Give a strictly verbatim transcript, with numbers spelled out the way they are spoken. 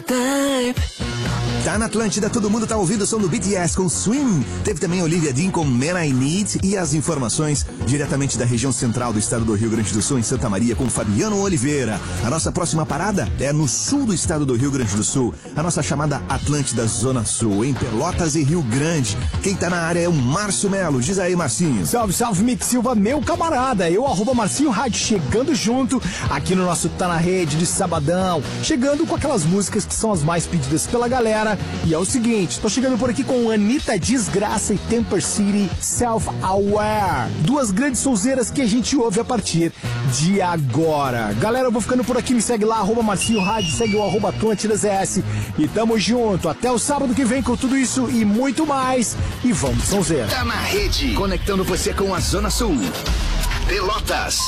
type. Tá na Atlântida, todo mundo tá ouvindo o som do B T S com Swim. Teve também Olivia Dean com Man I Need e as informações diretamente da região central do estado do Rio Grande do Sul, em Santa Maria, com Fabiano Oliveira. A nossa próxima parada é no sul do estado do Rio Grande do Sul, a nossa chamada Atlântida Zona Sul, em Pelotas e Rio Grande. Quem tá na área é o Márcio Melo. Diz aí, Marcinho. Salve, salve, Mick Silva, meu camarada. Eu, arroba Marcinho Rádio, chegando junto aqui no nosso Tá na Rede de sabadão. Chegando com aquelas músicas que são as mais pedidas pela galera. E é o seguinte, tô chegando por aqui com Anitta Desgraça e Temper City Self-Aware. Duas grandes sonzeiras que a gente ouve a partir de agora. Galera, eu vou ficando por aqui, me segue lá, arroba Marcinho Rádio, segue o arroba Atlântidas S. E tamo junto, até o sábado que vem com tudo isso e muito mais. E vamos, sonzeira. Tá na Rede, conectando você com a Zona Sul. Pelotas.